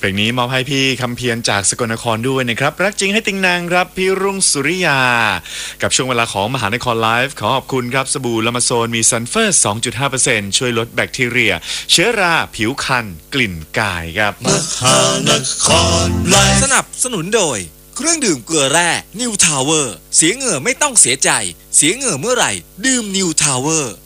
ลงนี้มอบให้พี่คำเพียรจากสกลนครด้วยนะครับรักจริงให้ติงนางครับพี่รุ่งสุริยากับช่วงเวลาของมหานครไลฟ์ขอขอบคุณครับสบู่ละมาโซนมีซัลเฟอร์ 2.5% ช่วยลดแบคทีเรียเชื้อราผิวคันกลิ่นกายครับมหานครไลฟ์สนับสนุนโดยเครื่องดื่มเกลือแร่นิวทาวเวอร์เสียเหงื่อไม่ต้องเสียใจเสียเหงื่อเมื่อไหร่ดื่มนิวทาวเวอร์